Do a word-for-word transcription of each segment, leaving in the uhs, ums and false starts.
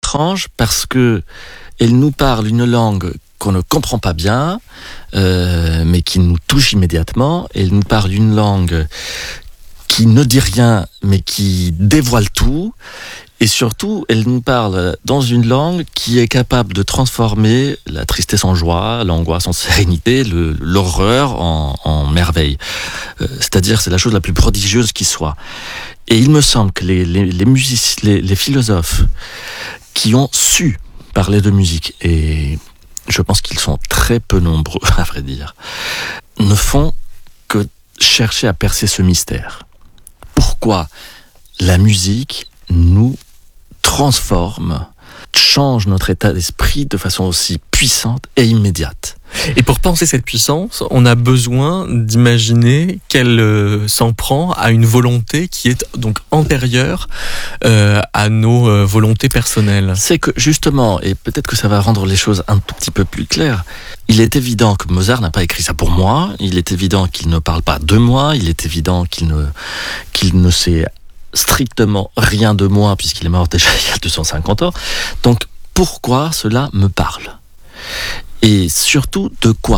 étrange parce que elle nous parle une langue qu'on ne comprend pas bien, euh, mais qui nous touche immédiatement. Elle nous parle une langue qui ne dit rien, mais qui dévoile tout. Et surtout, elle nous parle dans une langue qui est capable de transformer la tristesse en joie, l'angoisse en sérénité, le, l'horreur en, en merveille. Euh, c'est-à-dire, c'est la chose la plus prodigieuse qui soit. Et il me semble que les, les, les musiciens, les, les philosophes qui ont su parler de musique, et je pense qu'ils sont très peu nombreux, à vrai dire, ne font que chercher à percer ce mystère. Pourquoi la musique nous transforme, change notre état d'esprit de façon aussi puissante et immédiate. Et pour penser cette puissance, on a besoin d'imaginer qu'elle euh, s'en prend à une volonté qui est donc antérieure euh, à nos euh, volontés personnelles. C'est que justement, et peut-être que ça va rendre les choses un tout petit peu plus claires, il est évident que Mozart n'a pas écrit ça pour moi, il est évident qu'il ne parle pas de moi, il est évident qu'il ne, qu'il ne sait strictement rien de moi puisqu'il est mort déjà il y a deux cent cinquante ans. Donc pourquoi cela me parle ? Et surtout de quoi ?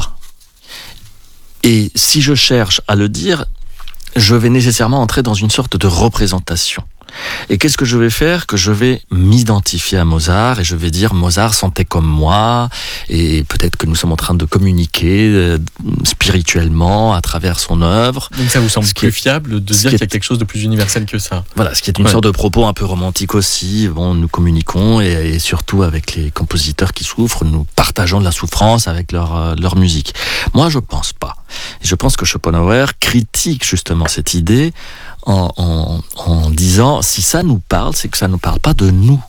Et si je cherche à le dire, je vais nécessairement entrer dans une sorte de représentation. Et qu'est-ce que je vais faire ? Que je vais m'identifier à Mozart et je vais dire Mozart sentait comme moi, et peut-être que nous sommes en train de communiquer euh, spirituellement à travers son œuvre. Donc ça vous semble ce plus est, fiable de dire qu'il y a quelque chose de plus universel que ça ? Voilà, ce qui est une ouais. sorte de propos un peu romantique aussi. Bon, nous communiquons et, et surtout avec les compositeurs qui souffrent, nous partageons de la souffrance avec leur, euh, leur musique. Moi, je pense pas. Et je pense que Schopenhauer critique justement cette idée En, en, en disant si ça nous parle, c'est que ça ne nous parle pas de nous.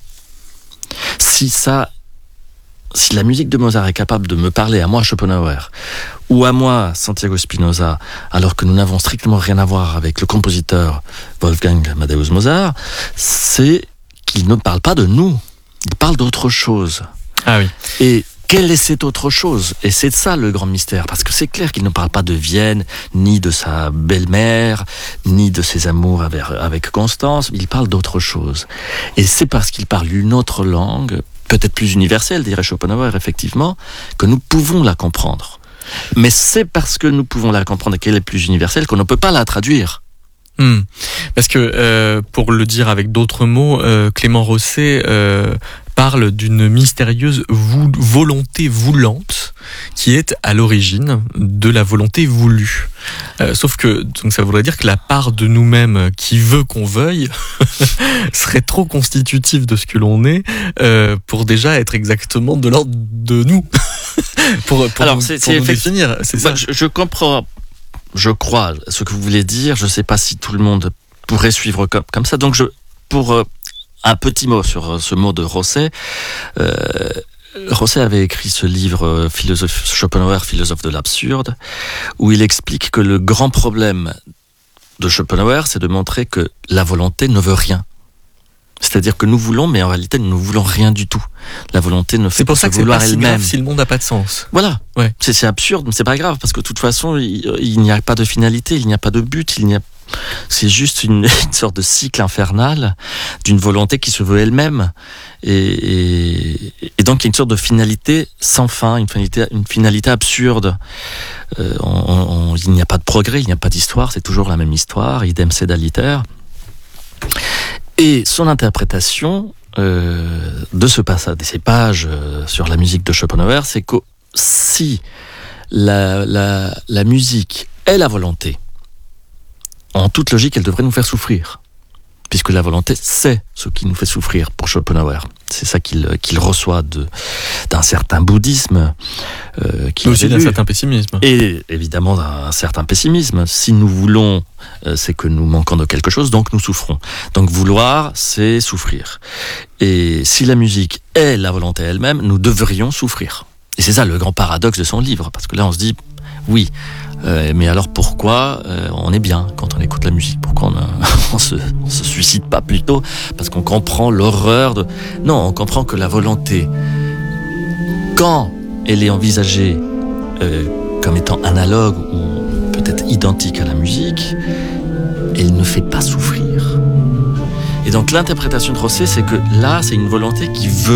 Si ça, si la musique de Mozart est capable de me parler à moi Schopenhauer ou à moi Santiago Spinoza, alors que nous n'avons strictement rien à voir avec le compositeur Wolfgang Amadeus Mozart, c'est qu'il ne parle pas de nous. Il parle d'autre chose. Ah oui. Et quelle est cette autre chose ? Et c'est ça le grand mystère, parce que c'est clair qu'il ne parle pas de Vienne, ni de sa belle-mère, ni de ses amours avec, avec Constance, il parle d'autre chose. Et c'est parce qu'il parle une autre langue, peut-être plus universelle, dirait Schopenhauer, effectivement, que nous pouvons la comprendre. Mais c'est parce que nous pouvons la comprendre et qu'elle est plus universelle qu'on ne peut pas la traduire. Mmh. Parce que, euh, pour le dire avec d'autres mots, euh, Clément Rosset euh, parle d'une mystérieuse vou- volonté voulante qui est à l'origine de la volonté voulue. Euh, sauf que donc ça voudrait dire que la part de nous-mêmes qui veut qu'on veuille serait trop constitutive de ce que l'on est euh, pour déjà être exactement de l'ordre de nous. pour pour, Alors, nous, c'est, pour c'est nous définir. C'est ça. Je, je comprends. Je crois ce que vous voulez dire. Je ne sais pas si tout le monde pourrait suivre comme, comme ça. Donc, je, pour euh, un petit mot sur ce mot de Rosset, euh, Rosset avait écrit ce livre euh, philosophe, Schopenhauer, philosophe de l'absurde, où il explique que le grand problème de Schopenhauer, c'est de montrer que la volonté ne veut rien. C'est-à-dire que nous voulons, mais en réalité, nous ne voulons rien du tout. La volonté ne fait que se vouloir elle-même. C'est pour ça que c'est pas si grave si le monde n'a pas de sens. Voilà. Ouais. C'est, c'est absurde, mais c'est pas grave, parce que de toute façon, il, il n'y a pas de finalité, il n'y a pas de but, il n'y a, c'est juste une, une sorte de cycle infernal d'une volonté qui se veut elle-même. Et, et, et donc, il y a une sorte de finalité sans fin, une finalité, une finalité absurde. Euh, on, on, il n'y a pas de progrès, il n'y a pas d'histoire, c'est toujours la même histoire, idem sed aliter. Et son interprétation euh, de ce passage, de ces pages euh, sur la musique de Schopenhauer, c'est que si la, la, la musique est la volonté, en toute logique, elle devrait nous faire souffrir. Puisque la volonté, c'est ce qui nous fait souffrir pour Schopenhauer. C'est ça qu'il, qu'il reçoit de, d'un certain bouddhisme. Euh, Mais aussi d'un certain pessimisme. Et évidemment d'un certain pessimisme. Si nous voulons, euh, c'est que nous manquons de quelque chose, donc nous souffrons. Donc vouloir, c'est souffrir. Et si la musique est la volonté elle-même, nous devrions souffrir. Et c'est ça le grand paradoxe de son livre. Parce que là, on se dit, oui, euh, mais alors pourquoi euh, on est bien quand on écoute la musique ? Pourquoi on, a, on, se, on se suicide pas plutôt ? Parce qu'on comprend l'horreur de... Non, on comprend que la volonté, quand elle est envisagée euh, comme étant analogue ou peut-être identique à la musique, elle ne fait pas souffrir. Et donc l'interprétation de Rosset, c'est que là, c'est une volonté qui veut